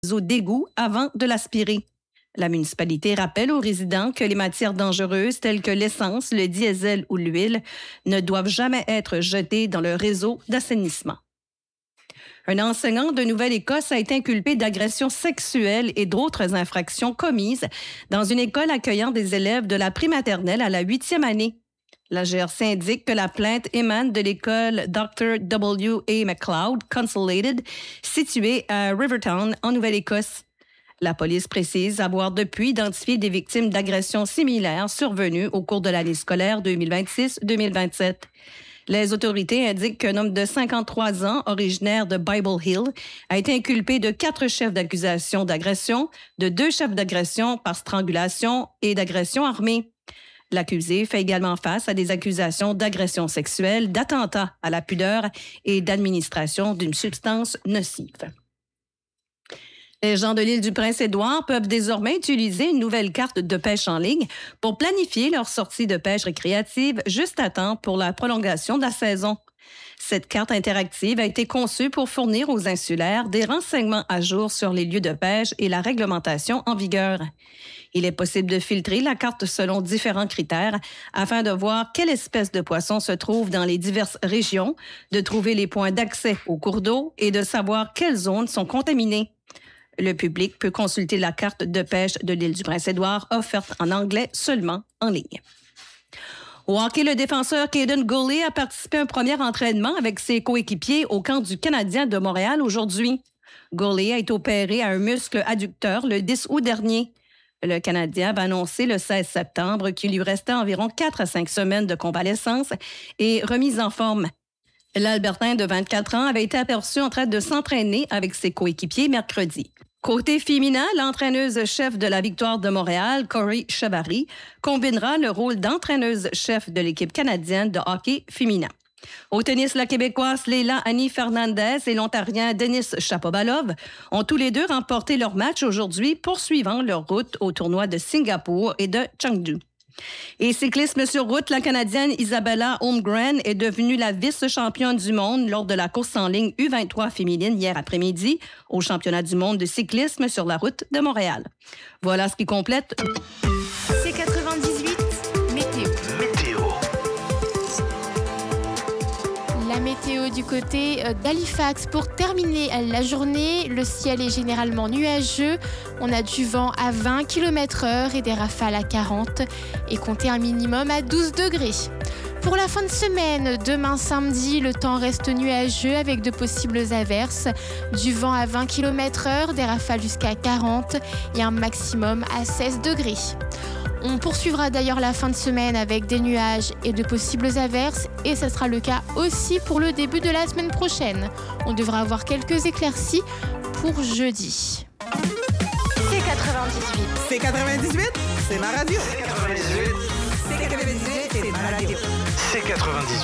réseau d'égout avant de l'aspirer. La municipalité rappelle aux résidents que les matières dangereuses telles que l'essence, le diesel ou l'huile ne doivent jamais être jetées dans le réseau d'assainissement. Un enseignant de Nouvelle-Écosse a été inculpé d'agressions sexuelles et d'autres infractions commises dans une école accueillant des élèves de la prématernelle à la 8e année. La GRC indique que la plainte émane de l'école Dr. W. A. McLeod Consolidated, située à Rivertown, en Nouvelle-Écosse. La police précise avoir depuis identifié des victimes d'agressions similaires survenues au cours de l'année scolaire 2026-2027. Les autorités indiquent qu'un homme de 53 ans, originaire de Bible Hill, a été inculpé de 4 chefs d'accusation d'agression, de 2 chefs d'agression par strangulation et d'agression armée. L'accusé fait également face à des accusations d'agression sexuelle, d'attentat à la pudeur et d'administration d'une substance nocive. Les gens de l'île du Prince-Édouard peuvent désormais utiliser une nouvelle carte de pêche en ligne pour planifier leur sortie de pêche récréative juste à temps pour la prolongation de la saison. Cette carte interactive a été conçue pour fournir aux insulaires des renseignements à jour sur les lieux de pêche et la réglementation en vigueur. Il est possible de filtrer la carte selon différents critères afin de voir quelle espèce de poisson se trouve dans les diverses régions, de trouver les points d'accès aux cours d'eau et de savoir quelles zones sont contaminées. Le public peut consulter la carte de pêche de l'île du Prince-Édouard offerte en anglais seulement en ligne. Au hockey, le défenseur Caden Goulet a participé à un premier entraînement avec ses coéquipiers au camp du Canadien de Montréal aujourd'hui. Goulet a été opéré à un muscle adducteur le 10 août dernier. Le Canadien va annoncer le 16 septembre qu'il lui restait environ 4 à 5 semaines de convalescence et remise en forme. L'Albertain de 24 ans avait été aperçu en train de s'entraîner avec ses coéquipiers mercredi. Côté féminin, l'entraîneuse-chef de la Victoire de Montréal, Corey Chevary, combinera le rôle d'entraîneuse-chef de l'équipe canadienne de hockey féminin. Au tennis, la Québécoise Leila Annie Fernandez et l'Ontarien Denis Shapovalov ont tous les deux remporté leur match aujourd'hui, poursuivant leur route au tournoi de Singapour et de Chengdu. Et cyclisme sur route, la Canadienne Isabella Holmgren est devenue la vice-championne du monde lors de la course en ligne U23 féminine hier après-midi au championnat du monde de cyclisme sur la route de Montréal. Voilà ce qui complète C98 Météo. La météo du côté d'Halifax. Pour terminer la journée, le ciel est généralement nuageux. On a du vent à 20 km/h et des rafales à 40 et comptez un minimum à 12 degrés. Pour la fin de semaine, demain samedi, le temps reste nuageux avec de possibles averses. Du vent à 20 km/h, des rafales jusqu'à 40 et un maximum à 16 degrés. On poursuivra d'ailleurs la fin de semaine avec des nuages et de possibles averses et ce sera le cas aussi pour le début de la semaine prochaine. On devra avoir quelques éclaircies pour jeudi. C98. C98, c'est ma radio. C98. C98, c'est ma radio. C98.